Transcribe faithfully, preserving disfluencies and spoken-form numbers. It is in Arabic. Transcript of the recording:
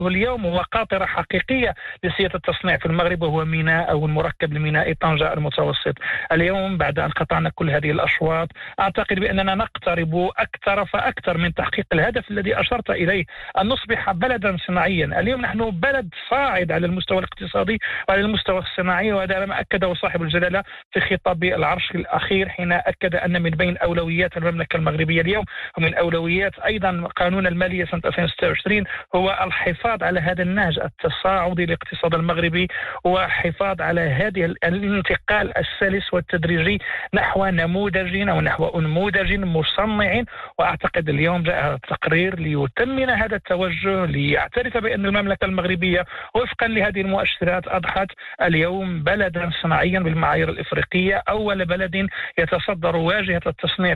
اليوم هو قاطرة حقيقية لسياسة التصنيع في المغرب، وهو ميناء أو المركب المينائي طنجة المتوسط. اليوم بعد أن قطعنا كل هذه الأشواط أعتقد بأننا نقترب أكثر فأكثر من تحقيق الهدف الذي أشرت إليه، أن نصبح بلدا صناعيا. اليوم نحن بلد صاعد على المستوى الاقتصادي وعلى المستوى الصناعي، وهذا ما أكده صاحب الجلالة في خطاب العرش الأخير حين أكد أن من بين أولويات المملكة المغربية اليوم ومن أولويات أيضا قانون المالية سنة ألفين وستة وعشرين هو الحفاظ على هذا النهج التصاعدي للاقتصاد المغربي، وحفاظ على هذه الانتقال السلس والتدريجي نحو نموذج أو نحو نموذج مصنع. وأعتقد اليوم جاء هذا التقرير ليتمن هذا التوجه، ليعترف بأن المملكة المغربية وفقا لهذه المؤشرات أضحت اليوم بلدا صناعيا بالمعايير الإفريقية، أول بلد يتصدر واجهة التصنيع